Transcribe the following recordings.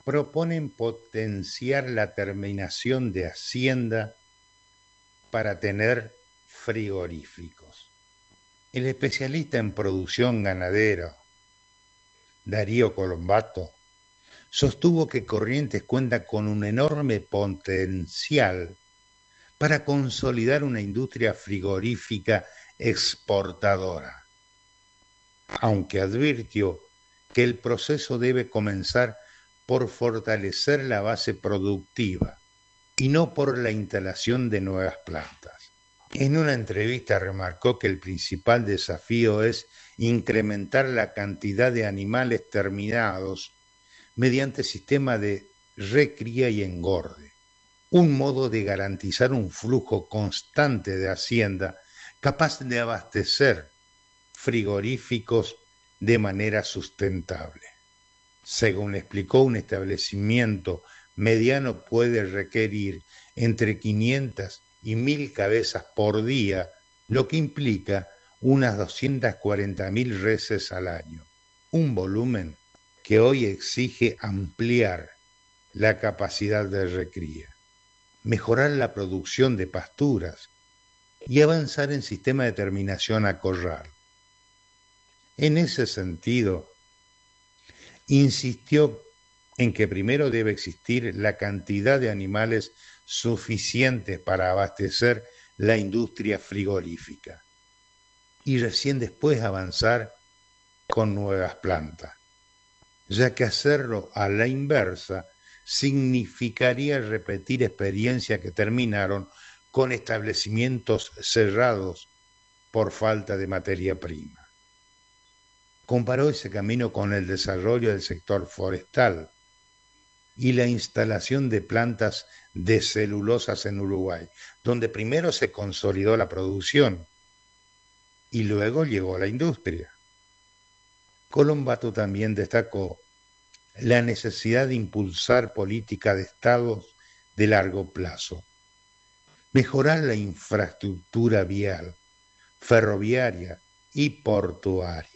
proponen potenciar la terminación de Hacienda para tener frigoríficos. El especialista en producción ganadera, Darío Colombato, sostuvo que Corrientes cuenta con un enorme potencial para consolidar una industria frigorífica exportadora, aunque advirtió que el proceso debe comenzar por fortalecer la base productiva y no por la instalación de nuevas plantas. En una entrevista remarcó que el principal desafío es incrementar la cantidad de animales terminados mediante sistema de recría y engorde, un modo de garantizar un flujo constante de hacienda capaz de abastecer frigoríficos de manera sustentable. Según explicó, un establecimiento mediano puede requerir entre 500 y 1000 cabezas por día, lo que implica unas 240.000 reses al año, un volumen que hoy exige ampliar la capacidad de recría, mejorar la producción de pasturas y avanzar en sistema de terminación a corral. En ese sentido, insistió en que primero debe existir la cantidad de animales suficientes para abastecer la industria frigorífica y recién después avanzar con nuevas plantas, ya que hacerlo a la inversa significaría repetir experiencias que terminaron con establecimientos cerrados por falta de materia prima. Comparó ese camino con el desarrollo del sector forestal y la instalación de plantas de celulosas en Uruguay, donde primero se consolidó la producción y luego llegó la industria. Colombato también destacó la necesidad de impulsar políticas de estados de largo plazo, mejorar la infraestructura vial, ferroviaria y portuaria,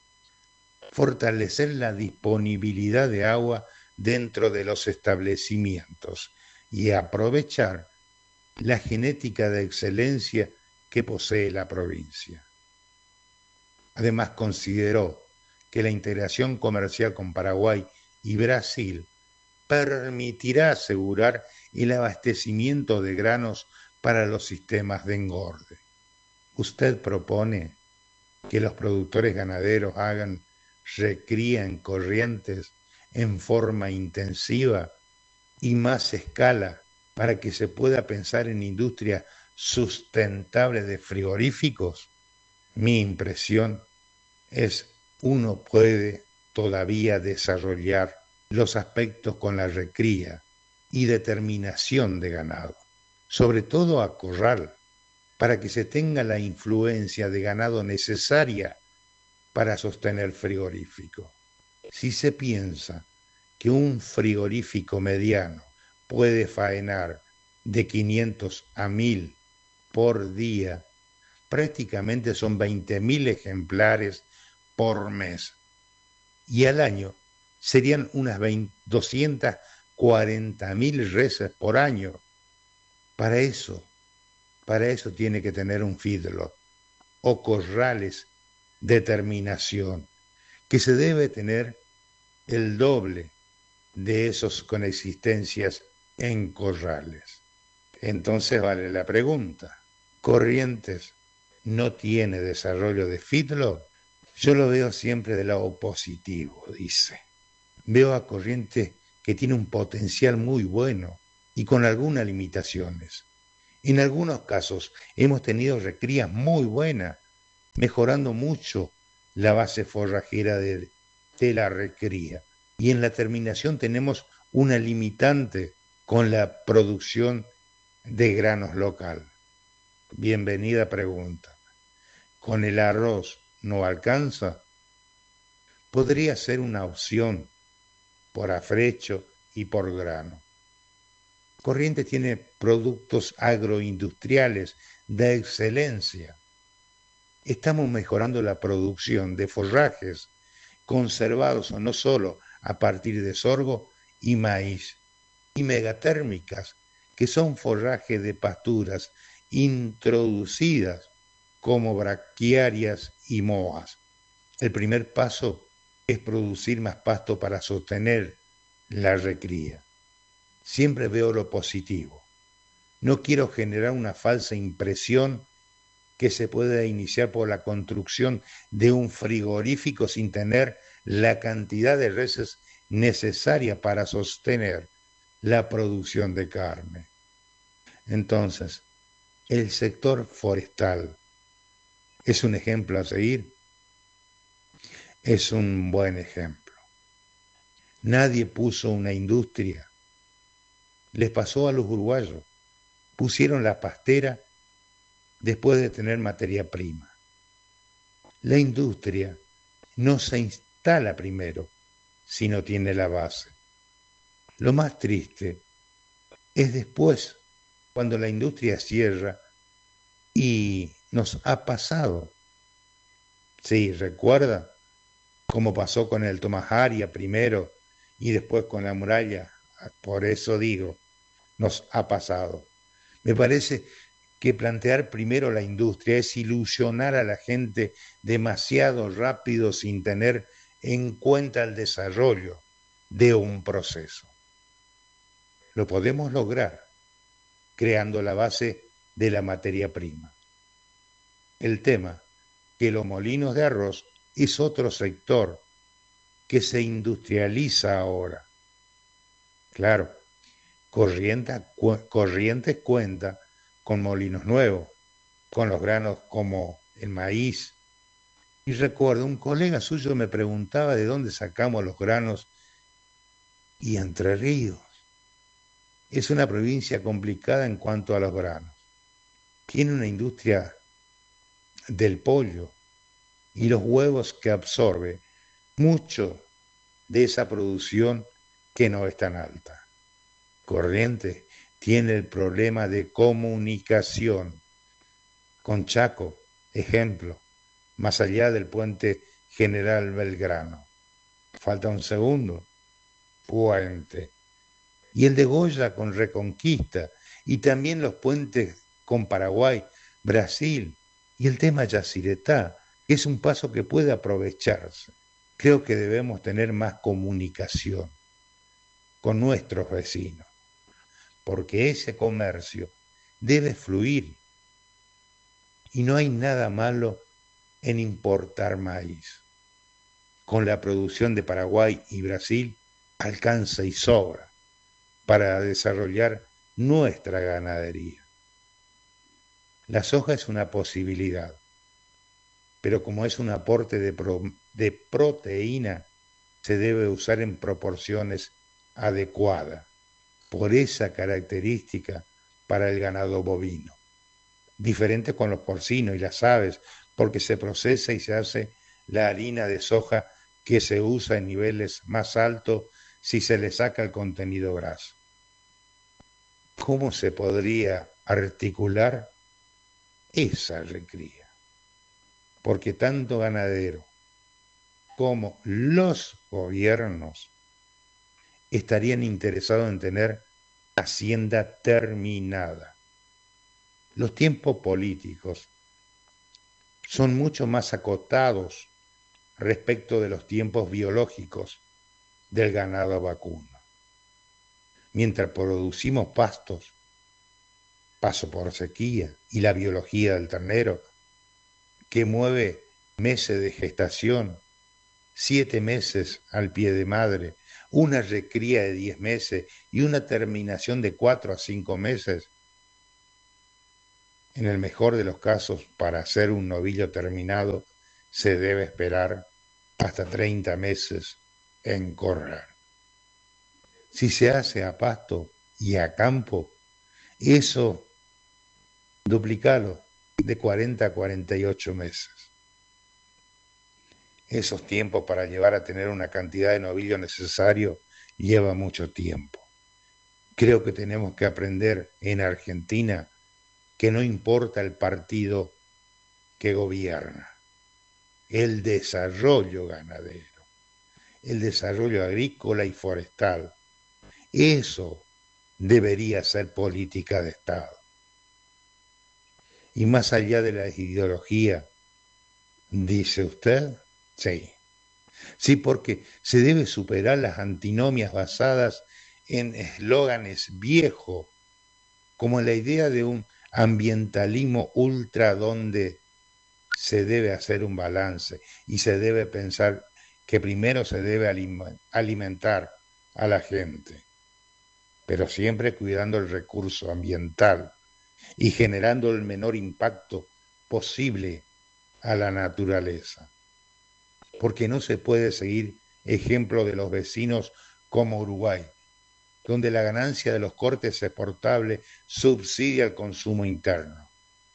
fortalecer la disponibilidad de agua dentro de los establecimientos y aprovechar la genética de excelencia que posee la provincia. Además, consideró que la integración comercial con Paraguay y Brasil permitirá asegurar el abastecimiento de granos para los sistemas de engorde. Usted propone que los productores ganaderos hagan recría en Corrientes en forma intensiva y más escala para que se pueda pensar en industria sustentable de frigoríficos. Mi impresión es uno puede todavía desarrollar los aspectos con la recría y determinación de ganado, sobre todo a corral, para que se tenga la influencia de ganado necesaria para sostener frigorífico. Si se piensa que un frigorífico mediano puede faenar de 500 a 1000 por día, prácticamente son 20.000 ejemplares por mes. Y al año serían unas 240.000 reses por año. Para eso tiene que tener un feedlot o corrales de terminación, que se debe tener el doble de esos con existencias en corrales. Entonces vale la pregunta, ¿Corrientes no tiene desarrollo de feedlot? Yo lo veo siempre del lado positivo, dice. Veo a Corrientes que tiene un potencial muy bueno y con algunas limitaciones. En algunos casos hemos tenido recrías muy buenas, mejorando mucho la base forrajera de la recría. Y en la terminación tenemos una limitante con la producción de granos local. Bienvenida pregunta. ¿Con el arroz no alcanza? Podría ser una opción por afrecho y por grano. Corrientes tiene productos agroindustriales de excelencia. Estamos mejorando la producción de forrajes conservados o no solo a partir de sorgo y maíz, y megatérmicas, que son forraje de pasturas introducidas como braquiarias y moas. El primer paso es producir más pasto para sostener la recría. Siempre veo lo positivo. No quiero generar una falsa impresión que se pueda iniciar por la construcción de un frigorífico sin tener la cantidad de reses necesaria para sostener la producción de carne. Entonces, el sector forestal es un ejemplo a seguir. Es un buen ejemplo. Nadie puso una industria. Les pasó a los uruguayos. Pusieron la pastera después de tener materia prima. La industria no se instala primero si no tiene la base. Lo más triste es después, cuando la industria cierra, y nos ha pasado. Sí, recuerda cómo pasó con el Tomajaria primero y después con la muralla. Por eso digo, nos ha pasado. Me parece que plantear primero la industria es ilusionar a la gente demasiado rápido sin tener en cuenta el desarrollo de un proceso. Lo podemos lograr creando la base de la materia prima. El tema que los molinos de arroz es otro sector que se industrializa ahora. Claro, Corrientes cuenta con molinos nuevos, con los granos como el maíz. Y recuerdo, un colega suyo me preguntaba de dónde sacamos los granos, y Entre Ríos es una provincia complicada en cuanto a los granos. Tiene una industria del pollo y los huevos que absorbe mucho de esa producción que no es tan alta. Corrientes tiene el problema de comunicación con Chaco, ejemplo, más allá del puente General Belgrano. Falta un segundo, puente. Y el de Goya con Reconquista, y también los puentes con Paraguay, Brasil, y el tema Yacyretá, que es un paso que puede aprovecharse. Creo que debemos tener más comunicación con nuestros vecinos, porque ese comercio debe fluir y no hay nada malo en importar maíz. Con la producción de Paraguay y Brasil alcanza y sobra para desarrollar nuestra ganadería. La soja es una posibilidad, pero como es un aporte de proteína, se debe usar en proporciones adecuadas, por esa característica para el ganado bovino. Diferente con los porcinos y las aves, porque se procesa y se hace la harina de soja que se usa en niveles más altos si se le saca el contenido graso. ¿Cómo se podría articular esa recría? Porque tanto ganadero como los gobiernos estarían interesados en tener hacienda terminada. Los tiempos políticos son mucho más acotados respecto de los tiempos biológicos del ganado vacuno. Mientras producimos pastos, paso por sequía, y la biología del ternero, que mueve meses de gestación, 7 meses al pie de madre, una recría de 10 meses y una terminación de 4 a 5 meses, en el mejor de los casos, para hacer un novillo terminado, se debe esperar hasta 30 meses en corral. Si se hace a pasto y a campo, eso duplicalo de 40 a 48 meses. Esos tiempos para llevar a tener una cantidad de novillo necesario lleva mucho tiempo. Creo que tenemos que aprender en Argentina que no importa el partido que gobierna, el desarrollo ganadero, el desarrollo agrícola y forestal Eso debería ser política de Estado. Y más allá de la ideología, dice usted, sí. Sí, porque se debe superar las antinomias basadas en eslóganes viejos, como la idea de un ambientalismo ultra donde se debe hacer un balance y se debe pensar que primero se debe alimentar a la gente, pero siempre cuidando el recurso ambiental y generando el menor impacto posible a la naturaleza. Porque no se puede seguir ejemplo de los vecinos como Uruguay, donde la ganancia de los cortes exportables subsidia el consumo interno.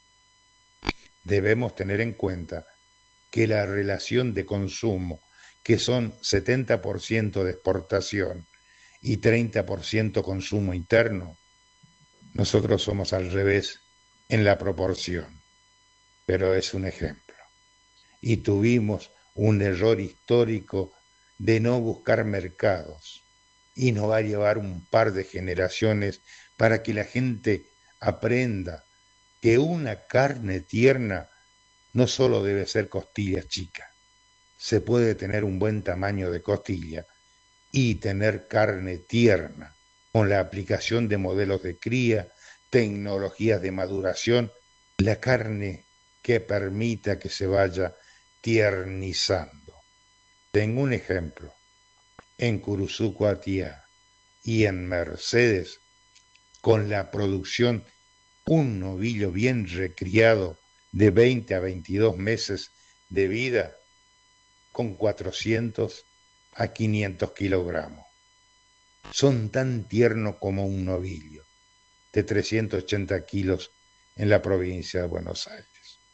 Debemos tener en cuenta que la relación de consumo, que son 70% de exportación y 30% consumo interno, nosotros somos al revés en la proporción, pero es un ejemplo. Y tuvimos un error histórico de no buscar mercados y nos va a llevar un par de generaciones para que la gente aprenda que una carne tierna no solo debe ser costilla chica, se puede tener un buen tamaño de costilla y tener carne tierna con la aplicación de modelos de cría, tecnologías de maduración, la carne que permita que se vaya tiernizando. Tengo un ejemplo. En Curuzucoatiá y en Mercedes, con la producción, un novillo bien recriado de 20 a 22 meses de vida, con 400 a 500 kilogramos. Son tan tiernos como un novillo de 380 kilos en la provincia de Buenos Aires.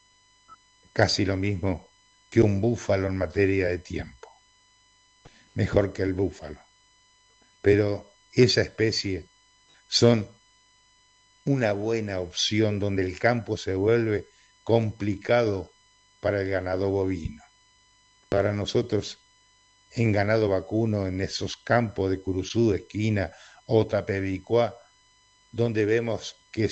Casi lo mismo que un búfalo en materia de tiempo. Mejor que el búfalo. Pero esa especie son una buena opción donde el campo se vuelve complicado para el ganado bovino. Para nosotros, en ganado vacuno, en esos campos de Curuzú, de Esquina o Tapebicuá, donde vemos que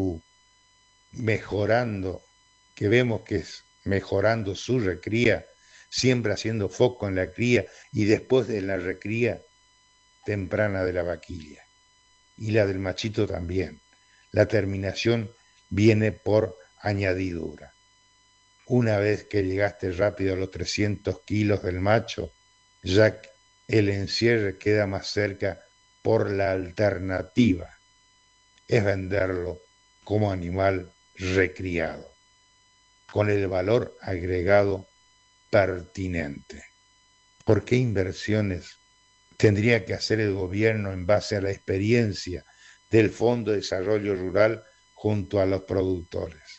mejorando, que vemos que es mejorando su recría, siempre haciendo foco en la cría y después de la recría temprana de la vaquilla. Y la del machito también. La terminación viene por añadidura. Una vez que llegaste rápido a los 300 kilos del macho, ya el encierre queda más cerca por la alternativa, es venderlo como animal recriado, con el valor agregado pertinente. ¿Por qué inversiones tendría que hacer el gobierno en base a la experiencia del Fondo de Desarrollo Rural junto a los productores?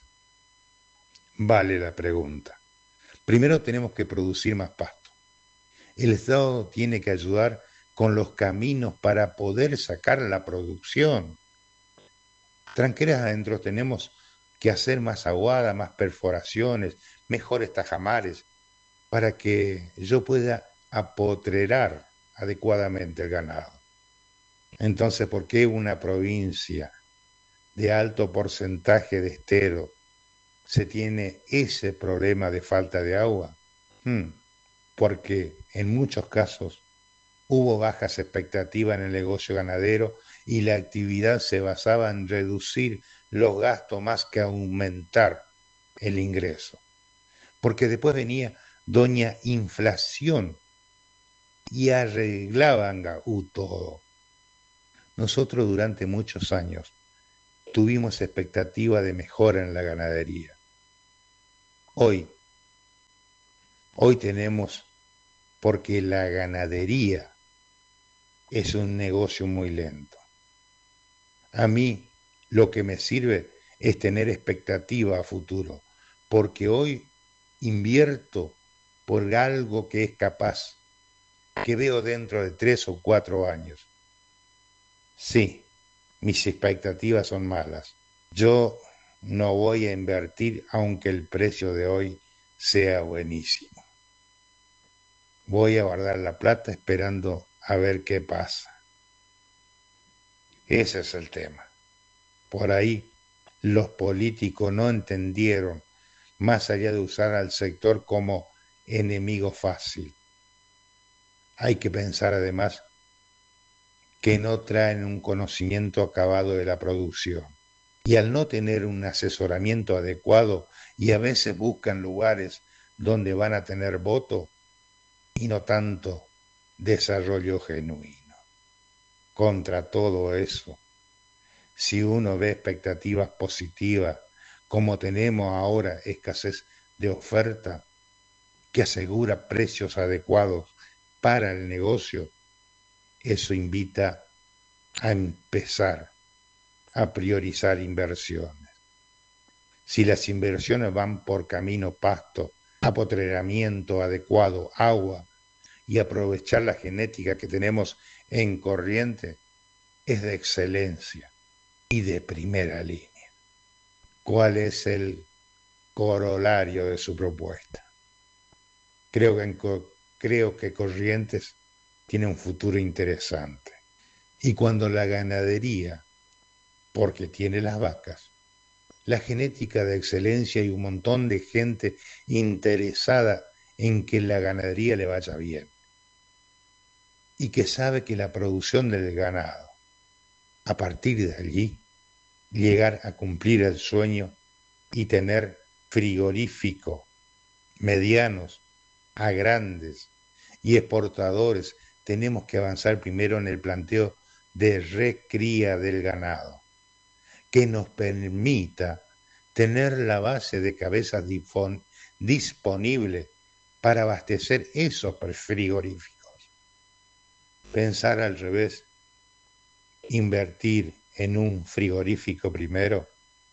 Vale la pregunta. Primero tenemos que producir más pasto. El Estado tiene que ayudar con los caminos para poder sacar la producción. Tranqueras adentro tenemos que hacer más aguada, más perforaciones, mejores tajamares, para que yo pueda apotrerar adecuadamente el ganado. Entonces, ¿por qué una provincia de alto porcentaje de estero se tiene ese problema de falta de agua? Porque en muchos casos hubo bajas expectativas en el negocio ganadero y la actividad se basaba en reducir los gastos más que aumentar el ingreso. Porque después venía doña inflación y arreglaban todo. Nosotros durante muchos años tuvimos expectativa de mejora en la ganadería. Hoy tenemos, porque la ganadería es un negocio muy lento. A mí lo que me sirve es tener expectativa a futuro, porque hoy invierto por algo que es capaz, que veo dentro de 3 o 4 años. Sí, mis expectativas son malas. Yo no voy a invertir aunque el precio de hoy sea buenísimo. Voy a guardar la plata esperando a ver qué pasa. Ese es el tema. Por ahí los políticos no entendieron, más allá de usar al sector como enemigo fácil. Hay que pensar además que no traen un conocimiento acabado de la producción. Y al no tener un asesoramiento adecuado, y a veces buscan lugares donde van a tener voto y no tanto desarrollo genuino. Contra todo eso, si uno ve expectativas positivas, como tenemos ahora escasez de oferta que asegura precios adecuados para el negocio, eso invita a empezar a priorizar inversiones. Si las inversiones van por camino pasto, apotreramiento adecuado, agua y aprovechar la genética que tenemos en Corrientes, es de excelencia y de primera línea. ¿Cuál es el corolario de su propuesta? Creo que Corrientes tiene un futuro interesante. Y cuando la ganadería, porque tiene las vacas, la genética de excelencia y un montón de gente interesada en que la ganadería le vaya bien, y que sabe que la producción del ganado, a partir de allí, llegar a cumplir el sueño y tener frigoríficos medianos a grandes y exportadores, tenemos que avanzar primero en el planteo de recría del ganado, que nos permita tener la base de cabezas disponible para abastecer esos frigoríficos. Pensar al revés, invertir en un frigorífico primero,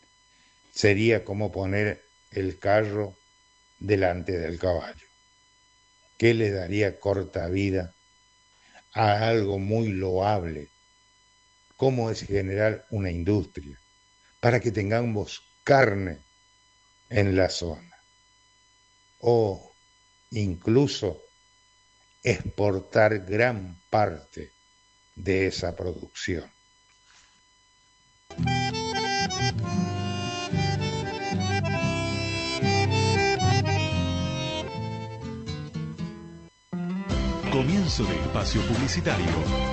sería como poner el carro delante del caballo, que le daría corta vida a algo muy loable, como es generar una industria, para que tengamos carne en la zona, o incluso exportar gran parte de esa producción. Comienzo de espacio publicitario.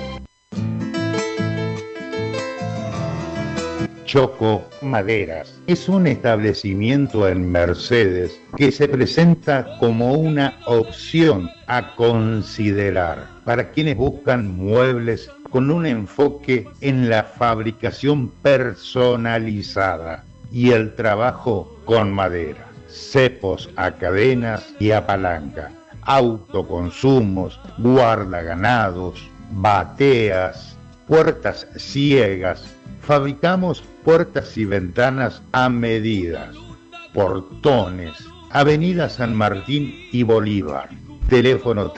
Choco Maderas es un establecimiento en Mercedes que se presenta como una opción a considerar para quienes buscan muebles con un enfoque en la fabricación personalizada y el trabajo con madera, cepos a cadenas y a palanca, autoconsumos, guardaganados, bateas, puertas ciegas. Fabricamos puertas y ventanas a medidas, portones, Avenida San Martín y Bolívar, teléfono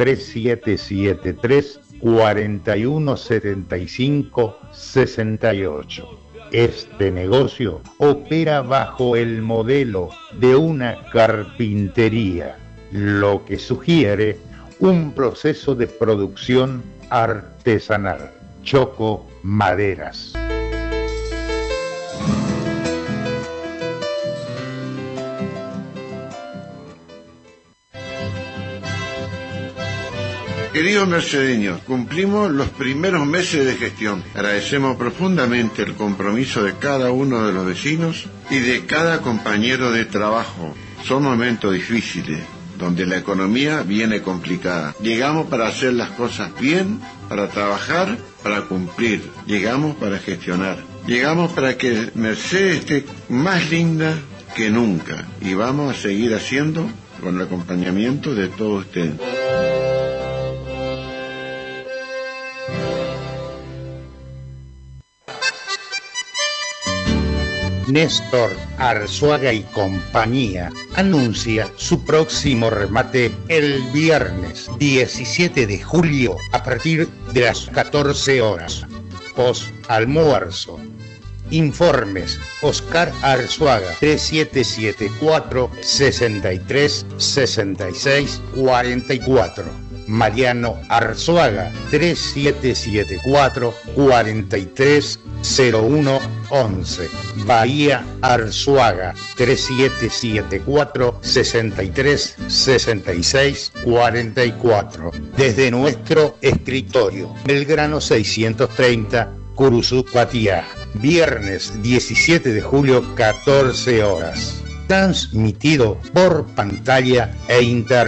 3773-4175-68. Este negocio opera bajo el modelo de una carpintería, lo que sugiere un proceso de producción artesanal. Choco Maderas. Queridos mercedeños, cumplimos los primeros meses de gestión. Agradecemos profundamente el compromiso de cada uno de los vecinos y de cada compañero de trabajo. Son momentos difíciles, donde la economía viene complicada. Llegamos para hacer las cosas bien, para trabajar, para cumplir. Llegamos para gestionar. Llegamos para que Mercedes esté más linda que nunca. Y vamos a seguir haciendo con el acompañamiento de todos ustedes. Néstor Arzuaga y compañía anuncia su próximo remate el viernes 17 de julio a partir de las 14 horas. Post-almuerzo. Informes: Oscar Arzuaga 3774-636644. Mariano Arzuaga 3774-43 0111, Bahía Arzuaga, 3774-636644. Desde nuestro escritorio, Belgrano 630, Curuzú-Patiá. Viernes 17 de julio, 14 horas. Transmitido por pantalla e internet.